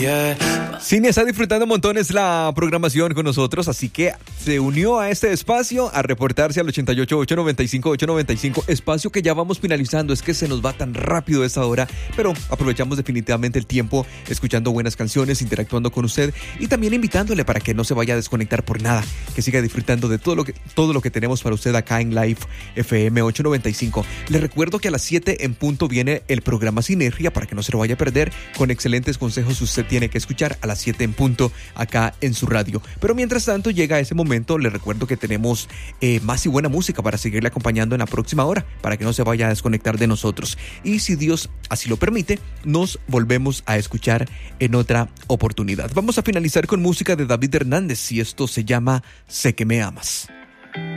Cine está disfrutando montones la programación con nosotros, así que se unió a este espacio a reportarse al 88-895-895, espacio que ya vamos finalizando. Es que se nos va tan rápido esta hora, pero aprovechamos definitivamente el tiempo escuchando buenas canciones, interactuando con usted y también invitándole para que no se vaya a desconectar por nada, que siga disfrutando de todo lo que tenemos para usted acá en Live FM 895. Les recuerdo que a las 7 en punto viene el programa Sinergia para que no se lo vaya a perder, con excelentes consejos usted tiene que escuchar a las 7 en punto acá en su radio. Pero mientras tanto llega ese momento, les recuerdo que tenemos más y buena música para seguirle acompañando en la próxima hora, para que no se vaya a desconectar de nosotros. Y si Dios así lo permite, nos volvemos a escuchar en otra oportunidad. Vamos a finalizar con música de David Hernández y esto se llama Sé que me amas.